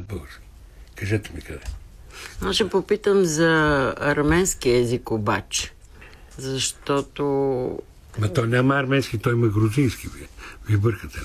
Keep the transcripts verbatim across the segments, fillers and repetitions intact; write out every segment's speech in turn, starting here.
български. Кажете ми къде. Аз ще попитам за арменски език обаче. Защото... Ма той няма арменски, той има грузински. Вие, вие бъркате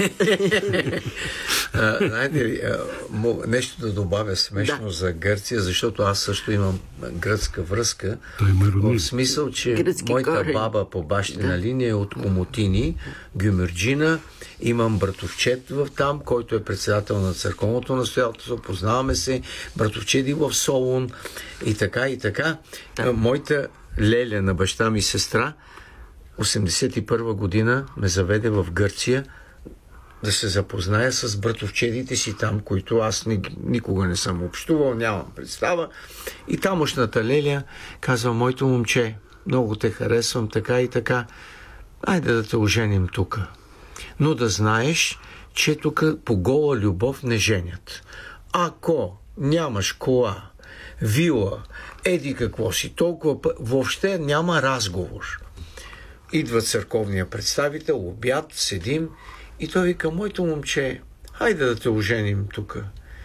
нещо. Знаете ли, нещо да добавя смешно да. за Гърция, защото аз също имам гръцка връзка. В смисъл, че Гръцки моята корен. баба по бащина да. линия е от Комотини, Гюмерджина. Имам братовчет в там, който е председател на църковното настоятелство. Познаваме се. Братовчеди в Солун. И така, и така. Да. Моята леля на баща ми сестра осемдесет и първа година ме заведе в Гърция да се запозная с братовчедите си там, които аз ни, никога не съм общувал, нямам представа. И тамошната леля казва: моето момче, много те харесвам, така и така. Айде да те оженим тук. Но да знаеш, че тук по гола любов не женят. Ако нямаш кола, вила, еди какво си, толкова въобще няма разговор. Идва църковния представител, обяд, седим и той вика: моето момче, хайде да те оженим тук.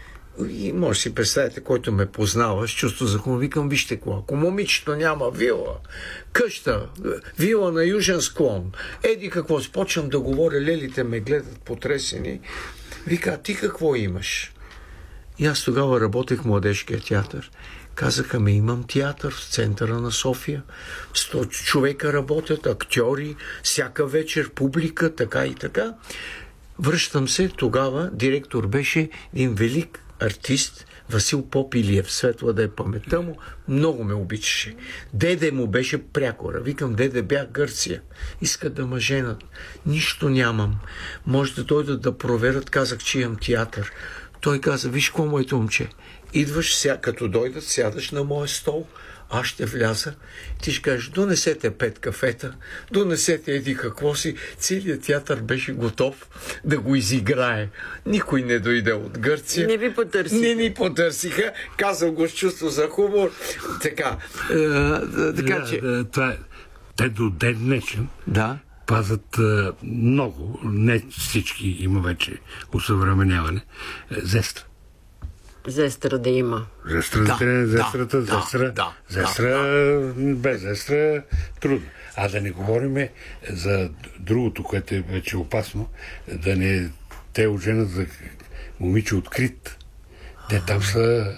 И може си представите, който ме познава, с чувство за хумор, викам: вижте какво, ако момичето няма вила, къща, вила на южен склон, еди какво, спочвам да говоря, лелите ме гледат потресени. Вика: а ти какво имаш? И аз тогава работех в Младежкия театър. Казаха ми: имам театър в центъра на София. Сто човека работят, актьори, всяка вечер публика, така и така. Връщам се, тогава директор беше един велик артист, Васил Попилиев, светла да е паметта му, много ме обичаше. Деде му беше прякора. Викам: деде, бях Гърция. Искат да ме женат. Нищо нямам. Може да дойдат да проверят. Казах, че имам театър. Той каза: виж какво, моето момче, идваш, ся, като дойдат, сядаш на моя стол, аз ще вляза, ти ще кажеш: донесете пет кафета, донесете еди какво си. Целият театър беше готов да го изиграе. Никой не дойде от Гърция. Не ви потърсиха. Не ни потърсиха. Казвам го с чувство за хумор. Така. Е, така че... Да, това е. Те до ден днешен да. пазят е, много, не всички, има вече усъвременяване, е, зестра. Зестра да има. Зестра, да, да, зестрата, да, зестра, да, зестра, да, да. Без зестра трудно. А да не говорим за другото, което е вече опасно, да не те оженят за момиче открит. Те там са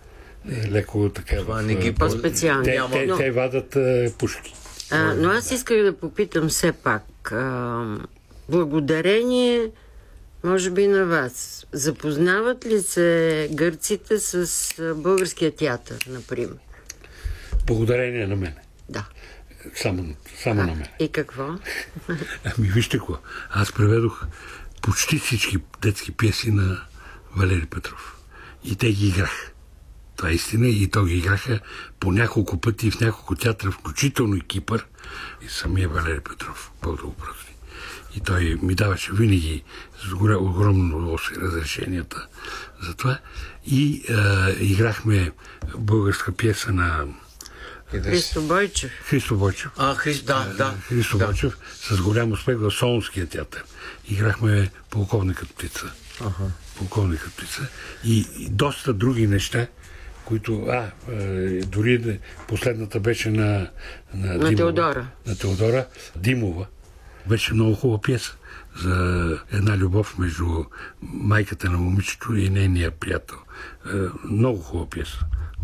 леко така... Това не ги по-специално. Те, те, но... те вадат а, пушки. А, но аз исках да попитам все пак. А, благодарение, може би, на вас, запознават ли се гърците с българския театър, например? Благодарение на мене. Да. Само, само а, на мене. И какво? Ами вижте какво. Аз преведох почти всички детски пиеси на Валери Петров. И те ги играх. Това е истина. И то ги играха по няколко пъти в няколко театра, включително и Кипър. И самия Валери Петров. Бог да го прости. И той ми даваше винаги с огромно удоволствие разрешенията за това. И а, играхме българска пиеса на Христо Бойчев. Христо Бойчев. А, Христ, да, да. Христо да. Бойчев с голям успех в Солунския театър. Играхме Полковникът птица. Ага. Полковникът птица. И, и доста други неща, които... А, е, дори последната беше на... На, на Димова, Теодора. На Теодора. Димова. Беше много хубава пиеса за една любов между майката на момичето и нейния приятел. Е, много хубава пиеса.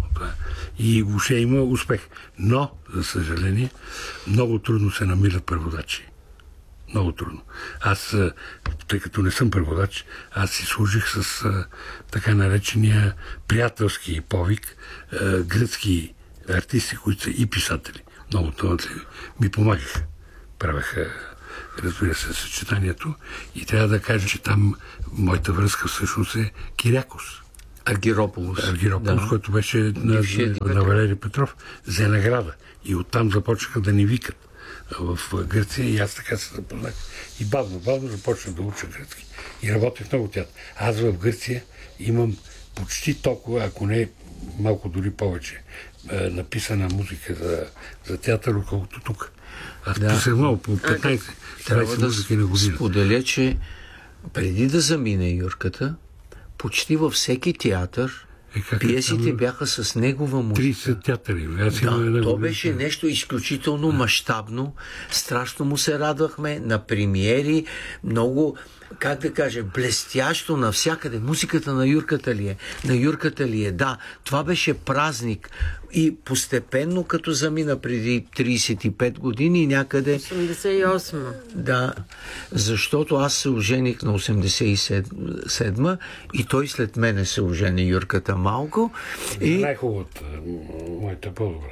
И въобще има успех. Но, за съжаление, много трудно се намират преводачи. Много трудно. Аз, тъй като не съм преводач, аз си служих с а, така наречения приятелски повик, а, гръцки артисти, които са и писатели. Много талантливи. Ми помагаха. Правеха, разбира се, съчетанието. И трябва да кажа, че там моята връзка всъщност е Кирякос. Аргирополос. Аргирополос, да. Който беше на, на, на Валери Петров, взе награда. И оттам започнаха да ни викат в Гърция и аз така се запознах. И бавно, бавно започнах да уча гръцки. И работех много театър. Аз в Гърция имам почти толкова, ако не малко дори повече, написана музика за, за театър, отколкото тук. Аз да. писах много, по петнайсет-двайсет музики на година. Споделя, че преди да замине Юрката, почти във всеки театър Е, пиесите там бяха с негова музика. трийсет театъри. Да, то беше нещо изключително мащабно. Страшно му се радвахме на премиери. Много, как да кажа, блестящо навсякъде. Музиката на Юрката ли е? На Юрката ли е? Да, това беше празник. И постепенно, като замина преди трийсет и пет години някъде... осемдесет и осма. Да, защото аз се ожених на осемдесет и седма и той след мене се ожени, Юрката, малко. И... Най-хубавата, моята по-добра.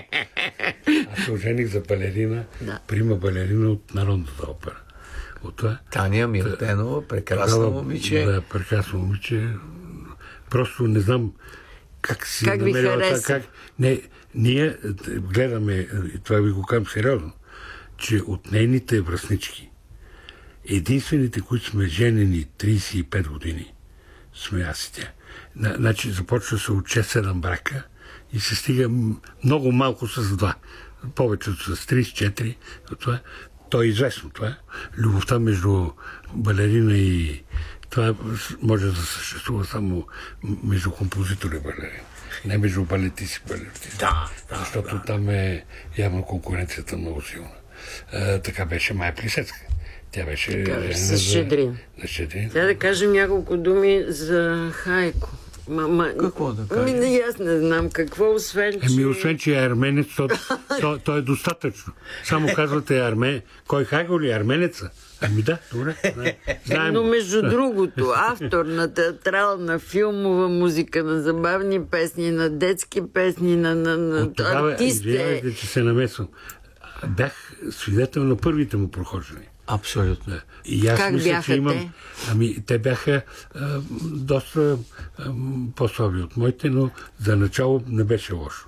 Аз се ожених за балерина, да. Прима балерина от Народната опера. От това. Таня Милтенова, прекрасно момиче. Да, прекрасно момиче. Просто не знам как си как намерила ви хареса? Как... Не, ние гледаме, и това ви го казвам сериозно, че от нейните връстнички, единствените, които сме женени трийсет и пет години, сме аз и тя. Значи започва се от шест-седем брака и се стига много малко с два. Повечето с трийсет и четири. Това, то е известно това. Любовта между балерина и това може да съществува само между композитори и балерина. Не между балетисти и балетисти. Да, да, защото да. Там е явно конкуренцията много силна. А, така беше Майя Плисецка. Тя беше така, с Щедрин. За Щедрин. Трябва да кажем няколко думи за Хайко. Ма, ма, какво да кажа? Ми, аз не знам какво, освен че... Еми, освен, че е арменец, то, то, то е достатъчно. Само казвате арме... Кой Хайко ли е арменеца? Ами да, добре. Знаем. Но между другото, автор на театрална, филмова музика, на забавни песни, на детски песни, на, на, на артисти. Извинявайте, че се намесвам. Бях свидетел на първите му прохождания. Абсолютно. И аз как мисля, бяха че имам... те? Ами, те бяха а, доста а, по-слаби от моите, но за начало не беше лошо.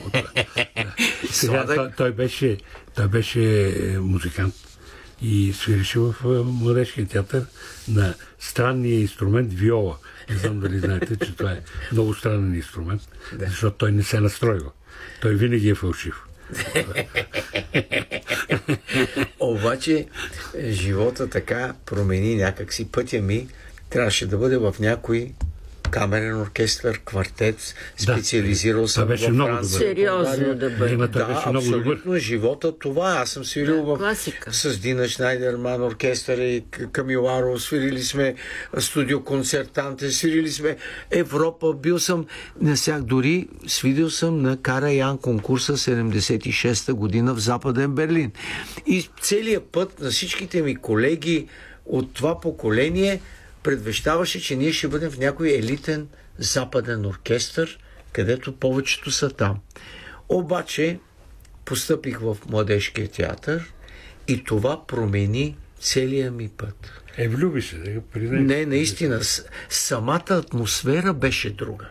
Сега той, той, беше, той беше музикант и свирише в Младежкия театър на странния инструмент виола. Не знам дали знаете, че това е много странен инструмент, защото той не се настройва. Той винаги е фалшив. Обаче живота така промени някакси. Пътя ми трябваше да бъде в някой камерен оркестър, квартет, специализирал да, съм във Франция. Сериозно да бъде. Да, да абсолютно живота това. Аз съм свирил да, в... класика. С Дина Шнайдерман оркестър и Камиларо, свирили сме студио концертанте, свирили сме Европа, бил съм насяк, дори свидел съм на Караян конкурса седемдесет и шеста година в Западен Берлин. И целият път на всичките ми колеги от това поколение предвещаваше, че ние ще бъдем в някой елитен западен оркестър, където повечето са там. Обаче постъпих в Младежкия театър и това промени целия ми път. Е, влюби се, да го признаете. Не, наистина, самата атмосфера беше друга.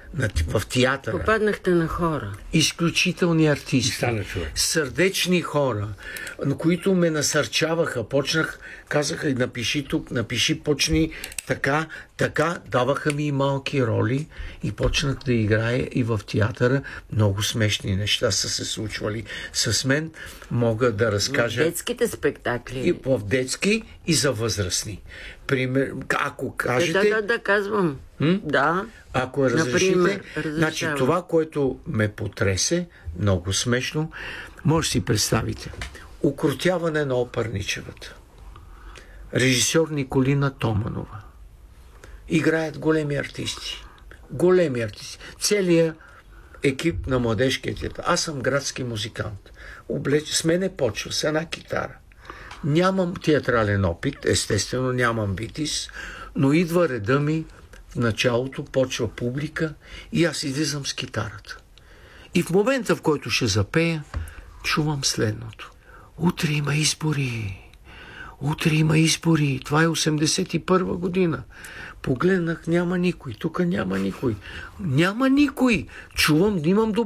В театъра. Попаднахте на хора. Изключителни артисти. Сърдечни хора, на които ме насърчаваха. Почнах, казаха, напиши тук, напиши, почни така, така. Даваха ми и малки роли и почнах да играя и в театъра. Много смешни неща са се случвали с мен. Мога да разкажа... В детските спектакли. И в детски, и за възрастни. Пример, ако кажете... Да, да, да, казвам. М? Да. Ако разрешите, значи това, което ме потресе, много смешно, може да си представите. Укротяване на Опърничевата. Режисьор Николина Томанова. Играят големи артисти. Големи артисти. Целият екип на Младежкия театър. Аз съм градски музикант. Облеч... С мене почва с една китара. Нямам театрален опит, естествено нямам битис, но идва реда ми. В началото почва публика и аз излизам с китарата. И в момента, в който ще запея, чувам следното. Утре има избори. Утре има избори. Това е осемдесет и първа година. Погледнах, няма никой. Тук няма никой. Няма никой. Чувам, имам добре.